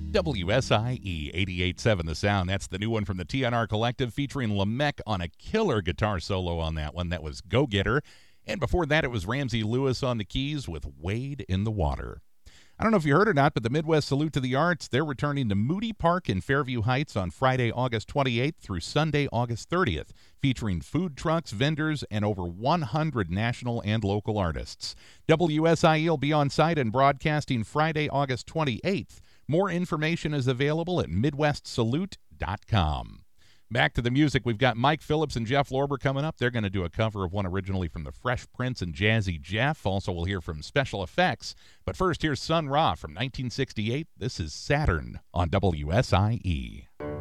WSIE 88.7 The Sound. That's the new one from the TNR Collective featuring Lamech on a killer guitar solo on that one. That was Go Getter. And before that, it was Ramsey Lewis on the keys with Wade in the Water. I don't know if you heard or not, but the Midwest Salute to the Arts, they're returning to Moody Park in Fairview Heights on Friday, August 28th through Sunday, August 30th, featuring food trucks, vendors, and over 100 national and local artists. WSIE will be on site and broadcasting Friday, August 28th. More information is available at MidwestSalute.com. Back to the music. We've got Mike Phillips and Jeff Lorber coming up. They're going to do a cover of one originally from the Fresh Prince and Jazzy Jeff. Also, we'll hear from Special Effects. But first, here's Sun Ra from 1968. This is Saturn on WSIE.